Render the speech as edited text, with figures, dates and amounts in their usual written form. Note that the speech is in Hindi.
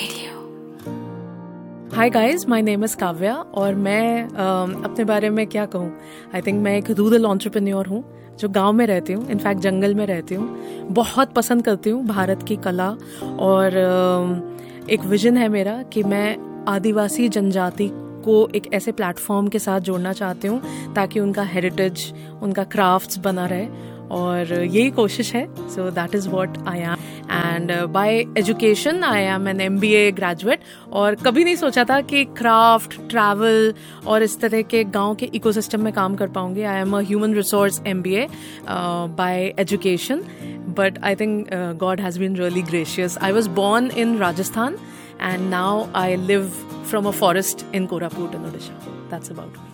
Hi guys, my name is Kavya और मैं अपने बारे में क्या कहूँ. आई थिंक मैं एक रूरल एंटरप्रेन्योर हूँ जो गांव में रहती हूँ, इनफैक्ट जंगल में रहती हूँ. बहुत पसंद करती हूँ भारत की कला और एक विजन है मेरा कि मैं आदिवासी जनजाति को एक ऐसे प्लेटफॉर्म के साथ जोड़ना चाहती हूँ ताकि उनका हेरिटेज, उनका क्राफ्ट्स बना रहे और यही कोशिश है. So that is what I am. And bye education I am N MBA graduate और कभी नहीं सोचा था कि क्राफ्ट, ट्रैवल और इस तरह के गांव के इकोसिस्टम में काम कर पाऊंगी. I am a human resource MBA bye education, but I think God has been really gracious. I was born in Rajasthan and now I live from a forest in Koraput in Odisha. That's about it.